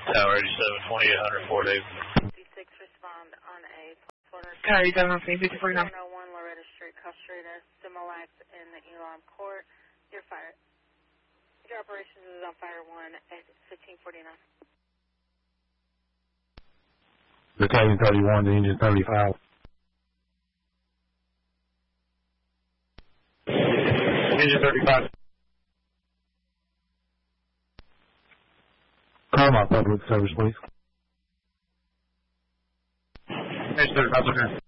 Tower 87, 2800 Fort Haven. 56, respond on a Tower 87, 5049. 101 Loretta Street, Costa Similac in the Elam Court. You're fired. Your operations is on fire 1 at 1549. Battalion 31 to Engine 35. Engine 35. Call my public service, please. Engine 35, okay.